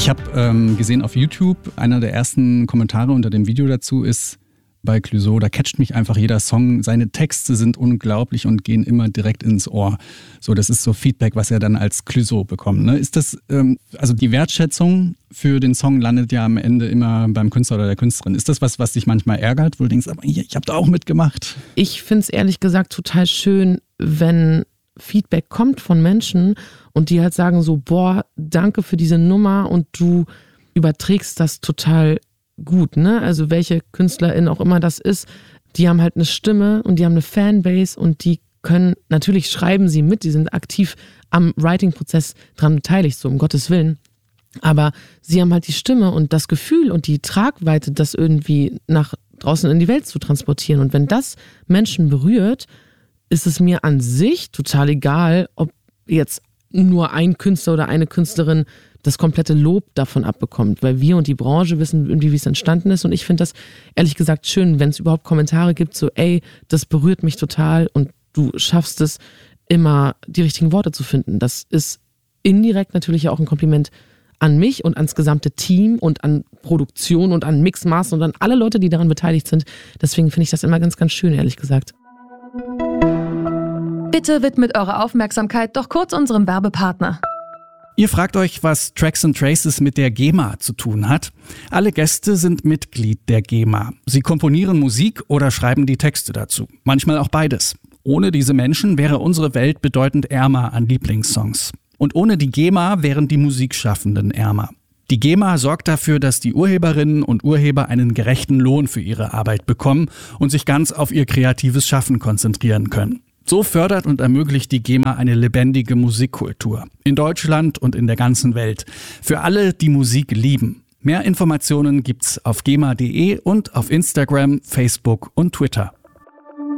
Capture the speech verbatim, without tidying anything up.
Ich habe ähm, gesehen auf YouTube, einer der ersten Kommentare unter dem Video dazu ist bei Clouseau, da catcht mich einfach jeder Song. Seine Texte sind unglaublich und gehen immer direkt ins Ohr. So, das ist so Feedback, was er dann als Clouseau bekommt. Ne? Ist das, ähm, also die Wertschätzung für den Song landet ja am Ende immer beim Künstler oder der Künstlerin. Ist das was, was dich manchmal ärgert, wo du denkst, aber ich, ich habe da auch mitgemacht? Ich finde es ehrlich gesagt total schön, wenn Feedback kommt von Menschen und die halt sagen so, boah, danke für diese Nummer und du überträgst das total gut, ne? Also welche Künstlerin auch immer das ist, die haben halt eine Stimme und die haben eine Fanbase und die können, natürlich schreiben sie mit, die sind aktiv am Writing-Prozess dran beteiligt, so um Gottes Willen. Aber sie haben halt die Stimme und das Gefühl und die Tragweite, das irgendwie nach draußen in die Welt zu transportieren. Und wenn das Menschen berührt, ist es mir an sich total egal, ob jetzt nur ein Künstler oder eine Künstlerin das komplette Lob davon abbekommt, weil wir und die Branche wissen irgendwie, wie es entstanden ist und ich finde das ehrlich gesagt schön, wenn es überhaupt Kommentare gibt, so ey, das berührt mich total und du schaffst es immer, die richtigen Worte zu finden. Das ist indirekt natürlich auch ein Kompliment an mich und ans gesamte Team und an Produktion und an Mixmaster und an alle Leute, die daran beteiligt sind. Deswegen finde ich das immer ganz, ganz schön, ehrlich gesagt. Bitte widmet eure Aufmerksamkeit doch kurz unserem Werbepartner. Ihr fragt euch, was Tracks and Traces mit der GEMA zu tun hat. Alle Gäste sind Mitglied der GEMA. Sie komponieren Musik oder schreiben die Texte dazu. Manchmal auch beides. Ohne diese Menschen wäre unsere Welt bedeutend ärmer an Lieblingssongs. Und ohne die GEMA wären die Musikschaffenden ärmer. Die GEMA sorgt dafür, dass die Urheberinnen und Urheber einen gerechten Lohn für ihre Arbeit bekommen und sich ganz auf ihr kreatives Schaffen konzentrieren können. So fördert und ermöglicht die GEMA eine lebendige Musikkultur. In Deutschland und in der ganzen Welt. Für alle, die Musik lieben. Mehr Informationen gibt's auf gema punkt de und auf Instagram, Facebook und Twitter.